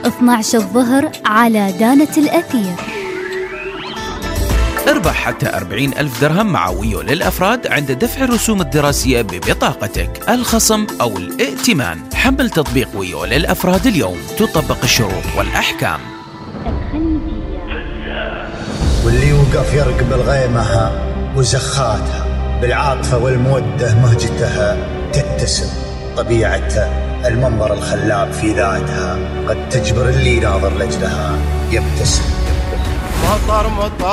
12 الظهر على دانة الأثير. اربح حتى 40,000 درهم مع ويو للأفراد عند دفع الرسوم الدراسية ببطاقتك، الخصم أو الائتمان. حمل تطبيق ويو للأفراد اليوم، تطبق الشروط والأحكام. واللي يوقف يرقب الغيمها وزخاتها، بالعاطفة والمودة مهجتها تتسم طبيعتها، المنظر الخلاب في ذاتها قد تجبر اللي ناظر لجلها يبتسم. مطر